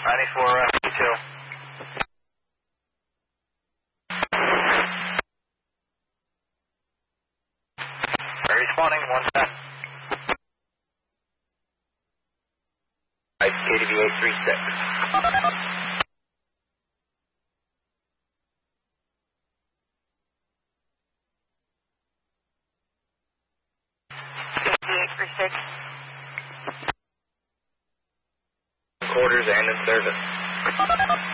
94, 2. Responding, 110. KDV 836. Quarters and in service.